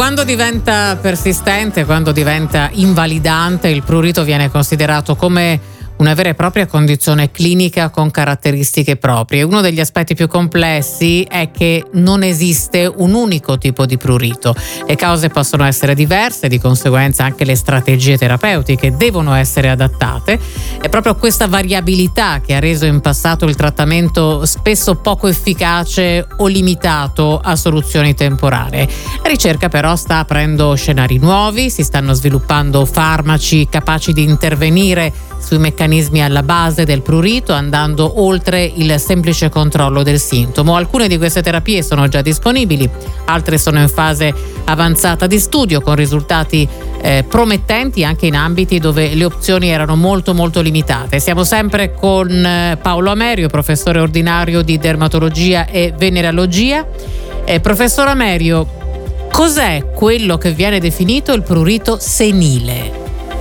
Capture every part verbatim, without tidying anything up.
Quando diventa persistente, quando diventa invalidante, il prurito viene considerato come una vera e propria condizione clinica con caratteristiche proprie. Uno degli aspetti più complessi è che non esiste un unico tipo di prurito. Le cause possono essere diverse, di conseguenza anche le strategie terapeutiche devono essere adattate. È proprio questa variabilità che ha reso in passato il trattamento spesso poco efficace o limitato a soluzioni temporanee. La ricerca però sta aprendo scenari nuovi, si stanno sviluppando farmaci capaci di intervenire sui meccanismi alla base del prurito, andando oltre il semplice controllo del sintomo. Alcune di queste terapie sono già disponibili, altre sono in fase avanzata di studio con risultati eh, promettenti anche in ambiti dove le opzioni erano molto molto limitate. Siamo sempre con eh, Paolo Amerio, professore ordinario di dermatologia e venerologia. Eh, professor Amerio, cos'è quello che viene definito il prurito senile?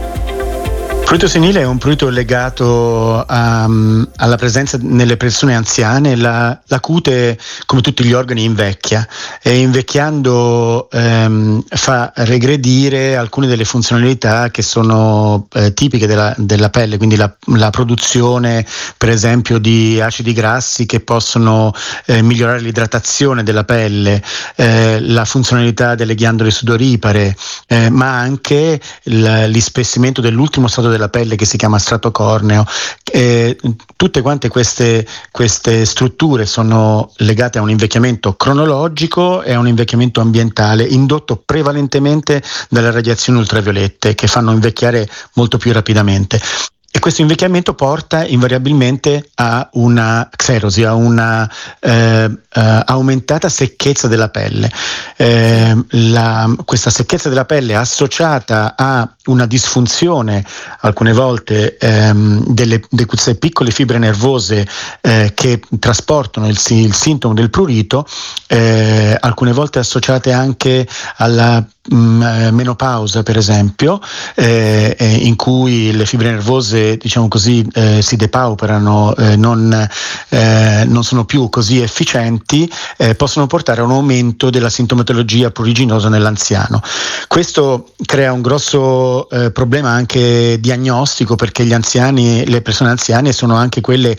Il prurito senile è un prurito legato a, alla presenza nelle persone anziane. La, la cute, come tutti gli organi, invecchia e invecchiando ehm, fa regredire alcune delle funzionalità che sono eh, tipiche della, della pelle, quindi la, la produzione per esempio di acidi grassi che possono eh, migliorare l'idratazione della pelle, eh, la funzionalità delle ghiandole sudoripare, eh, ma anche il, l'ispessimento dell'ultimo stato della pelle che si chiama strato corneo. Eh, tutte quante queste, queste strutture sono legate a un invecchiamento cronologico e a un invecchiamento ambientale indotto prevalentemente dalle radiazioni ultraviolette che fanno invecchiare molto più rapidamente. E questo invecchiamento porta invariabilmente a una xerosi, a una eh, eh, aumentata secchezza della pelle. Eh, la, questa secchezza della pelle associata a una disfunzione, alcune volte ehm, delle, de queste piccole fibre nervose eh, che trasportano il, il sintomo del prurito, eh, alcune volte associate anche alla mh, menopausa, per esempio, eh, eh, in cui le fibre nervose, diciamo così, eh, si depauperano, eh, non, eh, non sono più così efficienti, eh, possono portare a un aumento della sintomatologia pruriginosa nell'anziano. Questo crea un grosso eh, problema anche diagnostico, perché gli anziani, le persone anziane sono anche quelle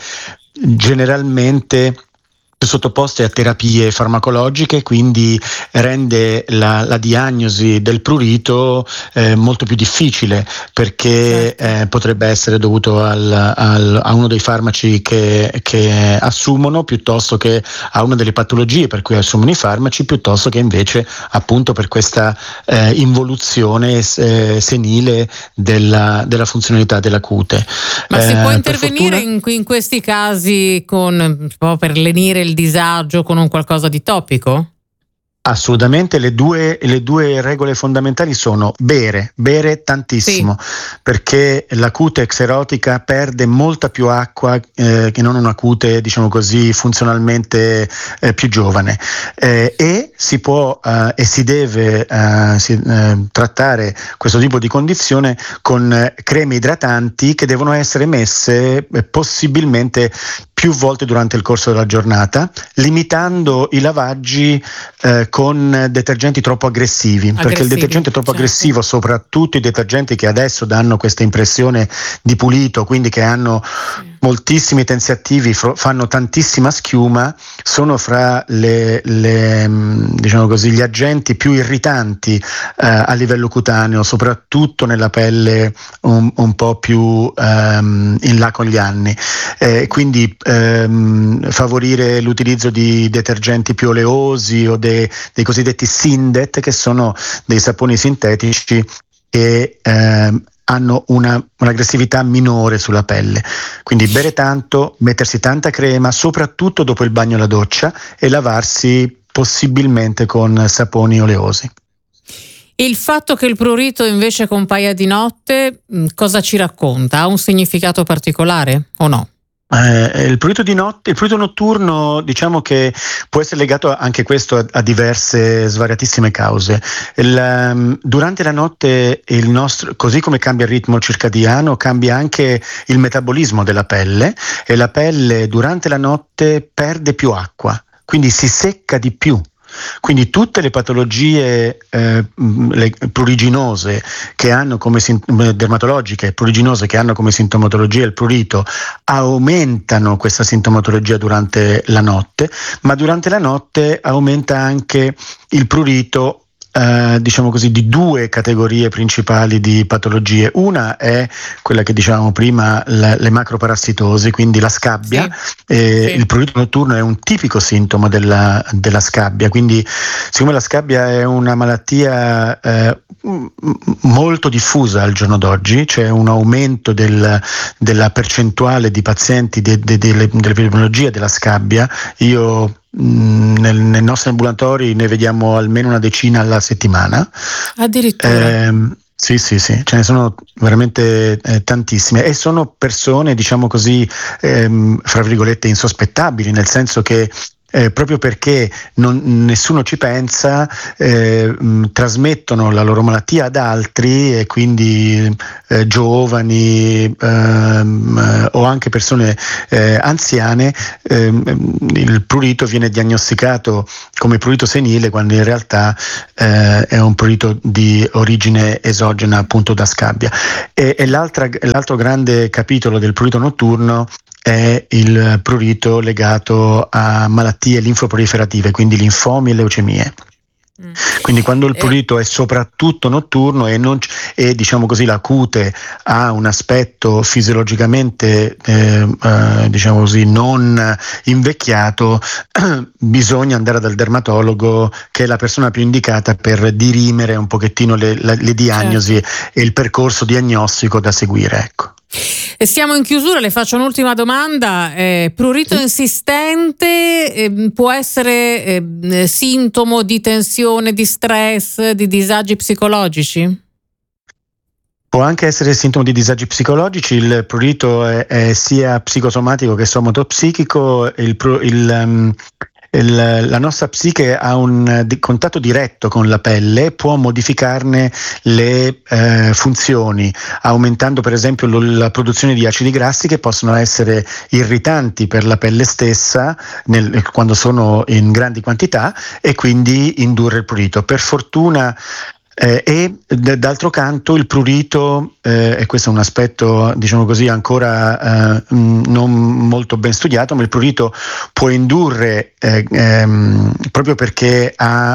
generalmente sottoposte a terapie farmacologiche, quindi rende la, la diagnosi del prurito eh, molto più difficile, perché certo. eh, potrebbe essere dovuto al, al, a uno dei farmaci che, che assumono, piuttosto che a una delle patologie per cui assumono i farmaci, piuttosto che invece appunto per questa eh, involuzione eh, senile della, della funzionalità della cute. Ma eh, si può intervenire fortuna... in, in questi casi con un po' per lenire il disagio con un qualcosa di topico? Assolutamente, le due, le due regole fondamentali sono bere, bere tantissimo, sì. Perché la cute xerotica perde molta più acqua eh, che non una cute, diciamo così, funzionalmente eh, più giovane, eh, e si può eh, e si deve eh, si, eh, trattare questo tipo di condizione con eh, creme idratanti che devono essere messe eh, possibilmente più volte durante il corso della giornata, limitando i lavaggi eh, con detergenti troppo aggressivi, aggressivi, perché il detergente troppo certo. aggressivo, soprattutto i detergenti che adesso danno questa impressione di pulito, quindi che hanno sì. moltissimi tensiattivi, fanno tantissima schiuma, sono fra le, le diciamo così, gli agenti più irritanti eh, a livello cutaneo, soprattutto nella pelle un, un po' più ehm, in là con gli anni. Eh, quindi ehm, favorire l'utilizzo di detergenti più oleosi o de, dei cosiddetti Sindet, che sono dei saponi sintetici che ehm, hanno una, un'aggressività minore sulla pelle. Quindi bere tanto, mettersi tanta crema, soprattutto dopo il bagno e la doccia, e lavarsi possibilmente con saponi oleosi. Il fatto che il prurito invece compaia di notte, cosa ci racconta? Ha un significato particolare o no? Eh, il prurito di notte, il prurito notturno, diciamo che può essere legato anche questo a, a diverse svariatissime cause. Il, um, durante la notte il nostro, così come cambia il ritmo circadiano, cambia anche il metabolismo della pelle, e la pelle durante la notte perde più acqua, quindi si secca di più. Quindi tutte le patologie eh, le pruriginose che hanno come dermatologiche pruriginose che hanno come sintomatologia il prurito aumentano questa sintomatologia durante la notte, ma durante la notte aumenta anche il prurito. Uh, diciamo così, di due categorie principali di patologie. Una è quella che dicevamo prima, la, le macroparassitosi, quindi la scabbia. Sì, e sì. Il prurito notturno è un tipico sintomo della, della scabbia, quindi siccome la scabbia è una malattia eh, molto diffusa al giorno d'oggi, c'è un aumento del, della percentuale di pazienti de, de, de, de, dell'epidemiologia della scabbia. Io Nel, nei nostri ambulatori ne vediamo almeno una decina alla settimana. Addirittura. Eh, sì, sì, sì, ce ne sono veramente eh, tantissime e sono persone, diciamo così, ehm, fra virgolette insospettabili, nel senso che Eh, proprio perché non, nessuno ci pensa, eh, mh, trasmettono la loro malattia ad altri e quindi eh, giovani ehm, o anche persone eh, anziane. Ehm, il prurito viene diagnosticato come prurito senile quando in realtà eh, è un prurito di origine esogena, appunto da scabbia. E, e l'altra, l'altro grande capitolo del prurito notturno è il prurito legato a malattie linfoproliferative, quindi linfomi e leucemie. Mm. Quindi quando il prurito è soprattutto notturno e, non, e diciamo così la cute ha un aspetto fisiologicamente eh, eh, diciamo così non invecchiato, bisogna andare dal dermatologo, che è la persona più indicata per dirimere un pochettino le, le, le diagnosi, certo, e il percorso diagnostico da seguire, ecco. E siamo in chiusura, le faccio un'ultima domanda. Eh, prurito insistente eh, può essere eh, sintomo di tensione, di stress, di disagi psicologici? Può anche essere sintomo di disagi psicologici. Il prurito è, è sia psicosomatico che somatospsichico. Il, il, um, il, la nostra psiche ha un di, contatto diretto con la pelle, può modificarne le eh, funzioni, aumentando per esempio lo, la produzione di acidi grassi che possono essere irritanti per la pelle stessa nel, quando sono in grandi quantità, e quindi indurre il prurito. Per fortuna Eh, e d- d'altro canto il prurito, eh, e questo è un aspetto diciamo così ancora eh, mh, non molto ben studiato, ma il prurito può indurre eh, ehm, proprio perché ha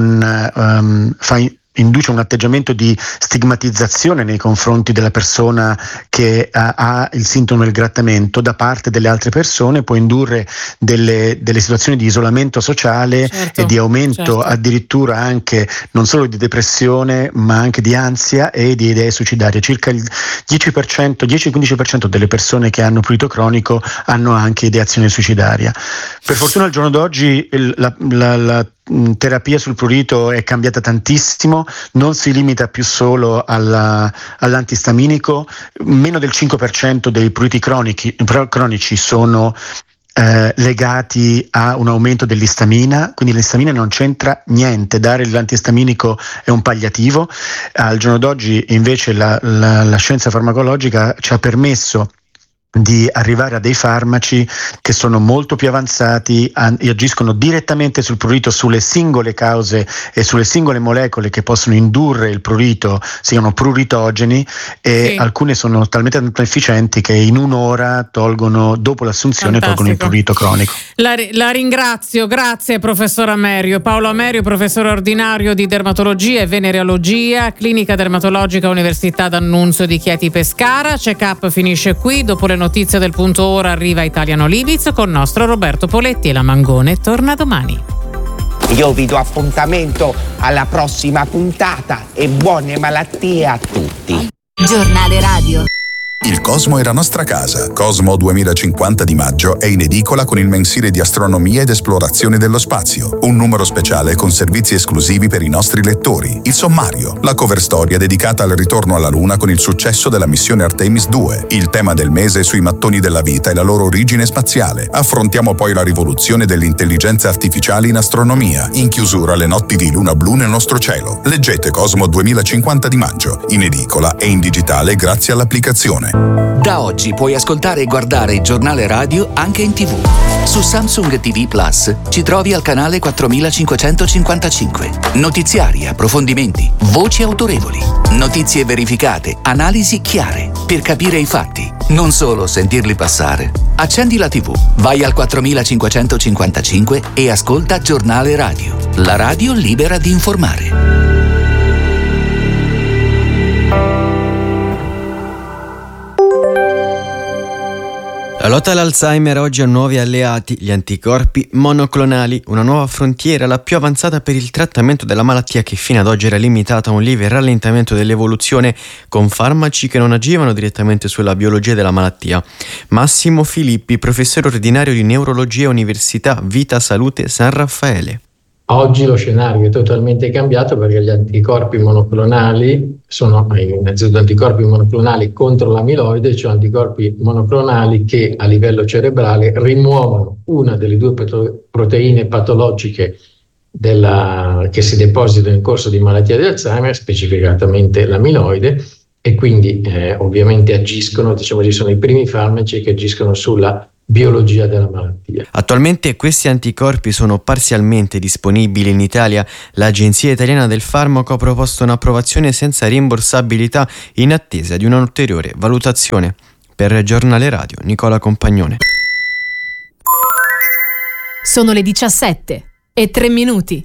un um, fa in- induce un atteggiamento di stigmatizzazione nei confronti della persona che ha, ha il sintomo del grattamento da parte delle altre persone, può indurre delle, delle situazioni di isolamento sociale, certo, e di aumento, certo, addirittura anche non solo di depressione ma anche di ansia e di idee suicidarie. Circa il dieci per cento, dieci-quindici per cento delle persone che hanno prurito cronico hanno anche ideazione suicidaria. Per fortuna al giorno d'oggi il, la, la, la terapia sul prurito è cambiata tantissimo, non si limita più solo alla, all'antistaminico. Meno del cinque per cento dei pruriti cronici, cronici sono eh, legati a un aumento dell'istamina, quindi l'istamina non c'entra niente, dare l'antistaminico è un palliativo. Al giorno d'oggi invece la, la, la scienza farmacologica ci ha permesso di arrivare a dei farmaci che sono molto più avanzati e agiscono direttamente sul prurito, sulle singole cause e sulle singole molecole che possono indurre il prurito, siano pruritogeni, e sì, alcune sono talmente tanto efficienti che in un'ora tolgono, dopo l'assunzione, fantastico, tolgono il prurito cronico. La, la ringrazio, grazie professor Amerio. Paolo Amerio, professore ordinario di dermatologia e venereologia, clinica dermatologica Università D'Annunzio di Chieti Pescara. Check Up finisce qui, dopo le notizie del punto ora arriva Italiano Libiz con nostro Roberto Poletti, e la Mangone torna domani. Io vi do appuntamento alla prossima puntata e buone malattie a tutti. Giornale radio. Il Cosmo è la nostra casa. Cosmo duemilacinquanta di maggio è in edicola con il mensile di astronomia ed esplorazione dello spazio. Un numero speciale con servizi esclusivi per i nostri lettori. Il sommario, la cover storia dedicata al ritorno alla Luna con il successo della missione Artemis due. Il tema del mese sui mattoni della vita e la loro origine spaziale. Affrontiamo poi la rivoluzione dell'intelligenza artificiale in astronomia. In chiusura, le notti di luna blu nel nostro cielo. Leggete Cosmo duemilacinquanta di maggio, in edicola e in digitale grazie all'applicazione. l'informazione. Da oggi puoi ascoltare e guardare il giornale radio anche in tivù. Su Samsung T V Plus ci trovi al canale quattromilacinquecentocinquantacinque. Notiziari, approfondimenti, voci autorevoli, notizie verificate, analisi chiare, per capire i fatti, non solo sentirli passare. Accendi la tivù, vai al quattromilacinquecentocinquantacinque e ascolta Giornale Radio, la radio libera di informare. La lotta all'Alzheimer oggi ha nuovi alleati, gli anticorpi monoclonali, una nuova frontiera, la più avanzata per il trattamento della malattia che fino ad oggi era limitata a un lieve rallentamento dell'evoluzione con farmaci che non agivano direttamente sulla biologia della malattia. Massimo Filippi, professore ordinario di neurologia, Università Vita Salute San Raffaele. Oggi lo scenario è totalmente cambiato perché gli anticorpi monoclonali sono innanzitutto anticorpi monoclonali contro l'amiloide, cioè anticorpi monoclonali che a livello cerebrale rimuovono una delle due proteine patologiche della, che si depositano in corso di malattia di Alzheimer, specificatamente l'amiloide, e quindi eh, ovviamente agiscono, diciamo, ci sono i primi farmaci che agiscono sulla biologia della malattia. Attualmente questi anticorpi sono parzialmente disponibili in Italia. L'Agenzia Italiana del Farmaco ha proposto un'approvazione senza rimborsabilità in attesa di un'ulteriore valutazione. Per Giornale Radio, Nicola Compagnone. Sono le diciassette e tre minuti.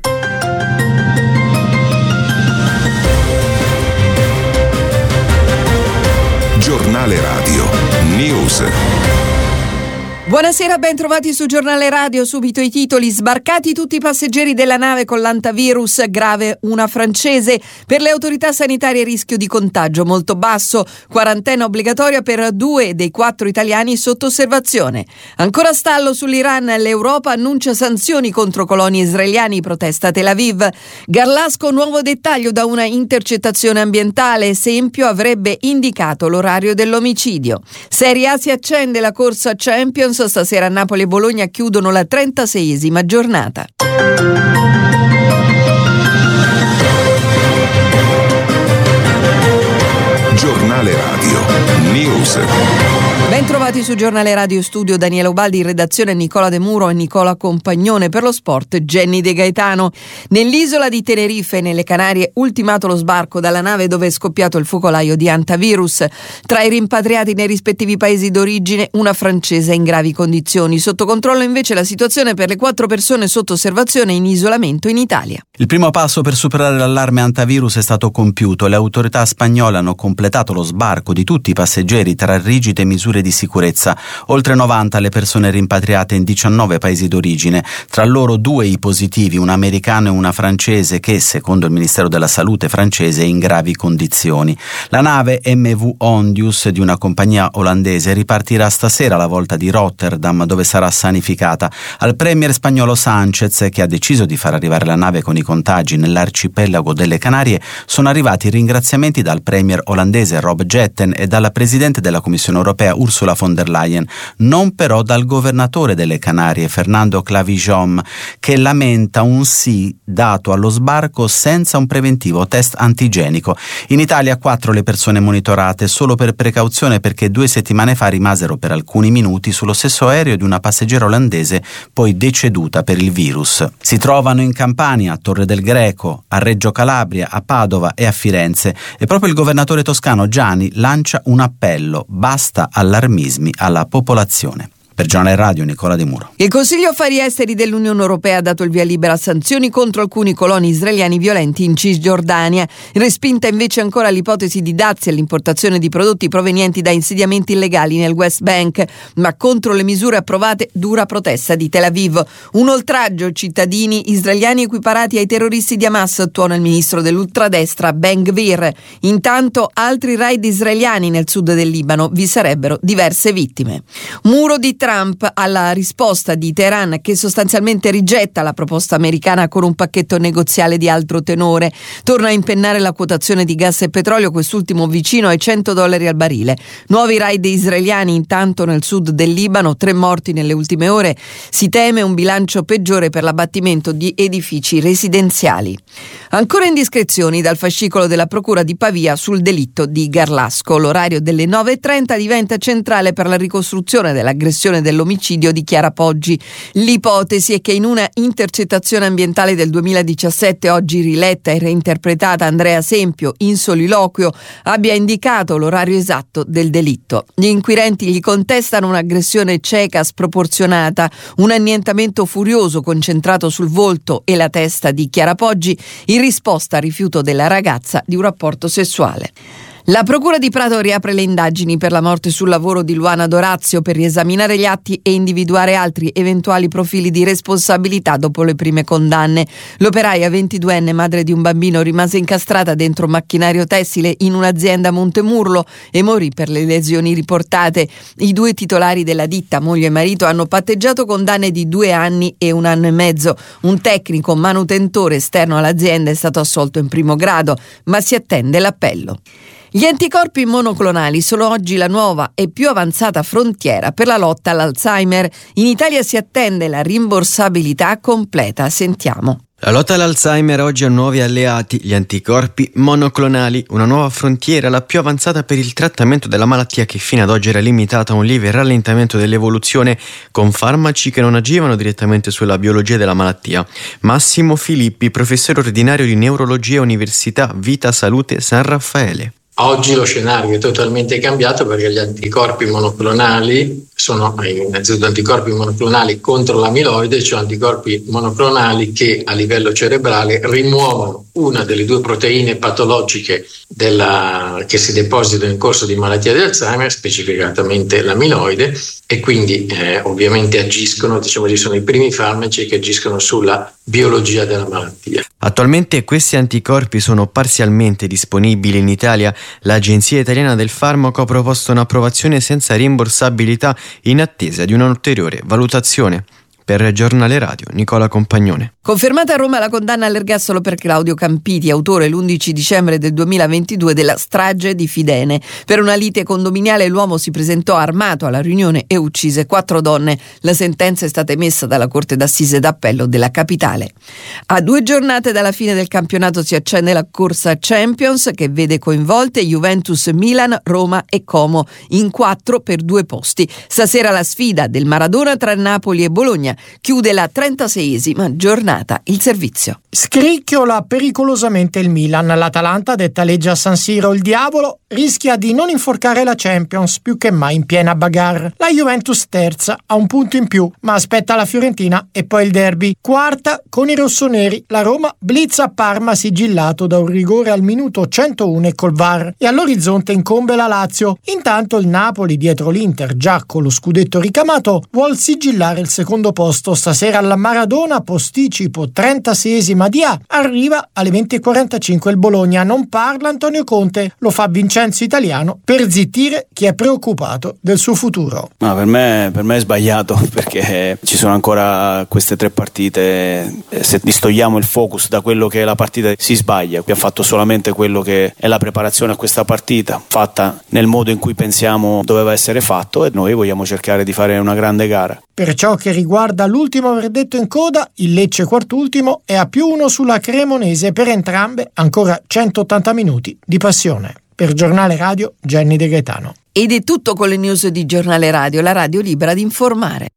Giornale Radio News. Buonasera, ben trovati su Giornale Radio. Subito i titoli: sbarcati tutti i passeggeri della nave con l'antivirus, grave una francese. Per le autorità sanitarie rischio di contagio molto basso, quarantena obbligatoria per due dei quattro italiani sotto osservazione. Ancora stallo sull'Iran, l'Europa annuncia sanzioni contro coloni israeliani, protesta Tel Aviv. Garlasco, nuovo dettaglio da una intercettazione ambientale, Sempio avrebbe indicato l'orario dell'omicidio. Serie A si accende la corsa Champions. Stasera Napoli e Bologna chiudono la trentaseiesima giornata. Giornale Radio News. Ben trovati su Giornale Radio, studio Daniela Ubaldi, in redazione Nicola De Muro e Nicola Compagnone, per lo sport Jenny De Gaetano. Nell'isola di Tenerife, nelle Canarie, ultimato lo sbarco dalla nave dove è scoppiato il focolaio di antivirus. Tra i rimpatriati nei rispettivi paesi d'origine, una francese in gravi condizioni. Sotto controllo invece la situazione per le quattro persone sotto osservazione in isolamento in Italia. Il primo passo per superare l'allarme antivirus è stato compiuto. Le autorità spagnole hanno completato lo sbarco di tutti i passeggeri tra rigide misure di sicurezza. Oltre novanta le persone rimpatriate in diciannove paesi d'origine, tra loro due i positivi, un americano e una francese che, secondo il Ministero della Salute francese, è in gravi condizioni. La nave M V Ondius di una compagnia olandese ripartirà stasera alla volta di Rotterdam, dove sarà sanificata. Al premier spagnolo Sánchez, che ha deciso di far arrivare la nave con i contagi nell'arcipelago delle Canarie, sono arrivati ringraziamenti dal premier olandese Rob Jetten e dalla presidente della Commissione europea Ursula von der Leyen, non però dal governatore delle Canarie Fernando Clavijom, che lamenta un sì dato allo sbarco senza un preventivo test antigenico. In Italia quattro le persone monitorate solo per precauzione, perché due settimane fa rimasero per alcuni minuti sullo stesso aereo di una passeggera olandese poi deceduta per il virus. Si trovano in Campania, a Torre del Greco, a Reggio Calabria, a Padova e a Firenze, e proprio il governatore toscano Gianni lancia un appello: basta allarmismi alla popolazione. Per Giornale Radio, Nicola De Muro. Il Consiglio Affari Esteri dell'Unione Europea ha dato il via libera a sanzioni contro alcuni coloni israeliani violenti in Cisgiordania. Respinta invece ancora l'ipotesi di dazi all'importazione di prodotti provenienti da insediamenti illegali nel West Bank, ma contro le misure approvate dura protesta di Tel Aviv. Un oltraggio: cittadini israeliani equiparati ai terroristi di Hamas, tuona il ministro dell'ultradestra Ben Gvir. Intanto altri raid israeliani nel sud del Libano, vi sarebbero diverse vittime. Muro di Trump alla risposta di Teheran, che sostanzialmente rigetta la proposta americana con un pacchetto negoziale di altro tenore. Torna a impennare la quotazione di gas e petrolio, quest'ultimo vicino ai cento dollari al barile. Nuovi raid israeliani intanto nel sud del Libano, tre morti nelle ultime ore. Si teme un bilancio peggiore per l'abbattimento di edifici residenziali. Ancora indiscrezioni dal fascicolo della Procura di Pavia sul delitto di Garlasco. L'orario delle nove e trenta diventa centrale per la ricostruzione dell'aggressione dell'omicidio di Chiara Poggi. L'ipotesi è che in una intercettazione ambientale del duemiladiciassette, oggi riletta e reinterpretata, Andrea Sempio, in soliloquio, abbia indicato l'orario esatto del delitto. Gli inquirenti gli contestano un'aggressione cieca sproporzionata, un annientamento furioso concentrato sul volto e la testa di Chiara Poggi, in risposta al rifiuto della ragazza di un rapporto sessuale. La Procura di Prato riapre le indagini per la morte sul lavoro di Luana D'Orazio per riesaminare gli atti e individuare altri eventuali profili di responsabilità dopo le prime condanne. L'operaia ventiduenne, madre di un bambino, rimase incastrata dentro un macchinario tessile in un'azienda a Montemurlo e morì per le lesioni riportate. I due titolari della ditta, moglie e marito, hanno patteggiato condanne di due anni e un anno e mezzo. Un tecnico manutentore esterno all'azienda è stato assolto in primo grado, ma si attende l'appello. Gli anticorpi monoclonali sono oggi la nuova e più avanzata frontiera per la lotta all'Alzheimer. In Italia si attende la rimborsabilità completa. Sentiamo. La lotta all'Alzheimer oggi ha nuovi alleati, gli anticorpi monoclonali, una nuova frontiera, la più avanzata per il trattamento della malattia, che fino ad oggi era limitata a un lieve rallentamento dell'evoluzione con farmaci che non agivano direttamente sulla biologia della malattia. Massimo Filippi, professore ordinario di neurologia, Università Vita Salute San Raffaele. Oggi lo scenario è totalmente cambiato perché gli anticorpi monoclonali sono innanzitutto anticorpi monoclonali contro l'amiloide, cioè anticorpi monoclonali che a livello cerebrale rimuovono una delle due proteine patologiche della, che si depositano in corso di malattia di Alzheimer, specificatamente l'amiloide, e quindi eh, ovviamente agiscono, diciamo, ci sono i primi farmaci che agiscono sulla biologia della malattia. Attualmente questi anticorpi sono parzialmente disponibili in Italia. L'Agenzia Italiana del Farmaco ha proposto un'approvazione senza rimborsabilità in attesa di un'ulteriore valutazione. Per Giornale Radio, Nicola Compagnone. Confermata a Roma la condanna all'ergastolo per Claudio Campiti, autore l'undici dicembre del duemilaventidue della strage di Fidene. Per una lite condominiale l'uomo si presentò armato alla riunione e uccise quattro donne. La sentenza è stata emessa dalla Corte d'Assise d'Appello della Capitale. A due giornate dalla fine del campionato si accende la corsa Champions, che vede coinvolte Juventus, Milan, Roma e Como, in quattro per due posti. Stasera la sfida del Maradona tra Napoli e Bologna. Chiude la trentaseiesima giornata il servizio. Scricchiola pericolosamente il Milan. L'Atalanta, detta legge a San Siro il diavolo, rischia di non inforcare la Champions più che mai in piena bagarre. La Juventus terza ha un punto in più, ma aspetta la Fiorentina e poi il derby. Quarta con i rossoneri. La Roma blitza a Parma, sigillato da un rigore al minuto centouno e col V A R, e all'orizzonte incombe la Lazio. Intanto il Napoli, dietro l'Inter, già con lo scudetto ricamato, vuol sigillare il secondo posto. Stasera alla Maradona, posticipo trentaseiesima di A, arriva alle venti e quarantacinque il Bologna. Non parla Antonio Conte, lo fa Vincenzo Italiano per zittire chi è preoccupato del suo futuro. No, per me, per me è sbagliato, perché ci sono ancora queste tre partite. Se distogliamo il focus da quello che è la partita, si sbaglia. Ha fatto solamente quello che è la preparazione a questa partita, fatta nel modo in cui pensiamo doveva essere fatto, e noi vogliamo cercare di fare una grande gara. Per ciò che riguarda l'ultimo verdetto in coda, il Lecce quartultimo è a più uno sulla Cremonese. Per entrambe ancora centottanta minuti di passione. Per Giornale Radio, Jenny De Gaetano. Ed è tutto con le news di Giornale Radio, la radio libera di informare.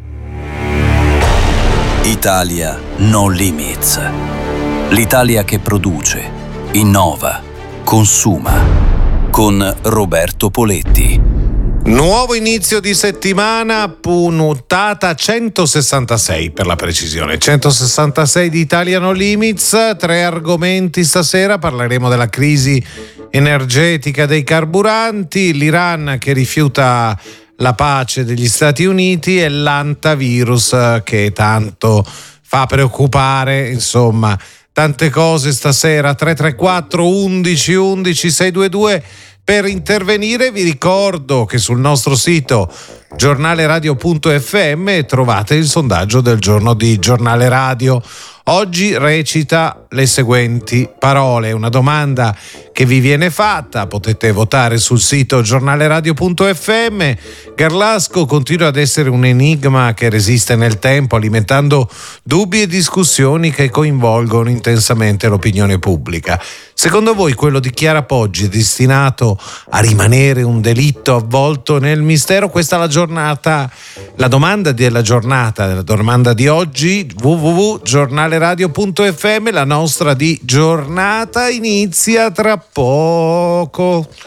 Italia No Limits. L'Italia che produce, innova, consuma. Con Roberto Poletti. Nuovo inizio di settimana, puntata centosessantasei per la precisione, centosessantasei di Italia No Limits. Tre argomenti stasera: parleremo della crisi energetica dei carburanti, l'Iran che rifiuta la pace degli Stati Uniti e l'antivirus che tanto fa preoccupare. Insomma, tante cose stasera. Tre tre quattro undici undici sei due due per intervenire. Vi ricordo che sul nostro sito giornaleradio punto effe emme trovate il sondaggio del giorno di Giornale Radio. Oggi recita le seguenti parole, una domanda che vi viene fatta, potete votare sul sito giornaleradio punto effe emme. Garlasco continua ad essere un enigma che resiste nel tempo, alimentando dubbi e discussioni che coinvolgono intensamente l'opinione pubblica. Secondo voi quello di Chiara Poggi è destinato a rimanere un delitto avvolto nel mistero? Questa è la giornata, la domanda della giornata, la domanda di oggi. w w w punto giornaleradio punto effe emme. La nostra di giornata inizia tra poco.